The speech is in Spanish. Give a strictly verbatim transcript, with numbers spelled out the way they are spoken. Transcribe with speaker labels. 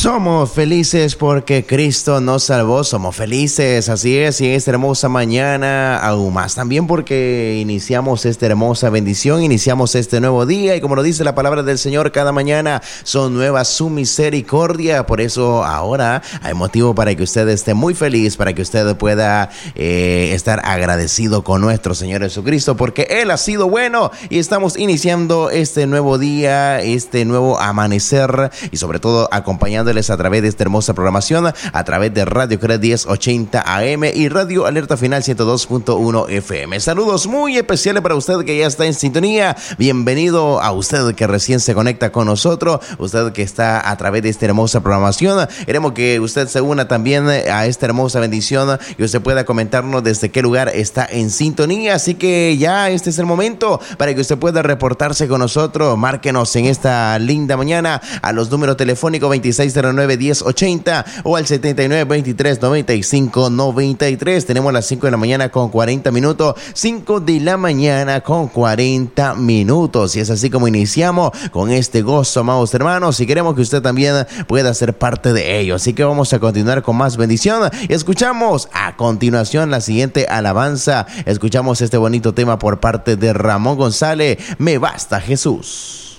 Speaker 1: Somos felices porque Cristo nos salvó, somos felices, así es, y esta hermosa mañana aún más, también porque iniciamos esta hermosa bendición, iniciamos este nuevo día, y como lo dice la palabra del Señor, cada mañana son nuevas su misericordia. Por eso ahora hay motivo para que usted esté muy feliz, para que usted pueda eh, estar agradecido con nuestro Señor Jesucristo, porque Él ha sido bueno, y estamos iniciando este nuevo día, este nuevo amanecer, y sobre todo acompañando a través de esta hermosa programación, a través de Radio Cred diez ochenta A M y Radio Alerta Final ciento dos punto uno F M. Saludos muy especiales para usted que ya está en sintonía. Bienvenido a usted que recién se conecta con nosotros, usted que está a través de esta hermosa programación. Queremos que usted se una también a esta hermosa bendición y usted pueda comentarnos desde qué lugar está en sintonía. Así que ya este es el momento para que usted pueda reportarse con nosotros. Márquenos en esta linda mañana a los números telefónicos veintiséis cero nueve diez ochenta o al setenta y nueve veintitrés noventa y cinco noventa y tres. Tenemos las cinco de la mañana con cuarenta minutos, cinco de la mañana con cuarenta minutos, y es así como iniciamos con este gozo, amados hermanos, y queremos que usted también pueda ser parte de ello. Así que vamos a continuar con más bendición. Escuchamos a continuación la siguiente alabanza, escuchamos este bonito tema por parte de Ramón González, Me Basta Jesús.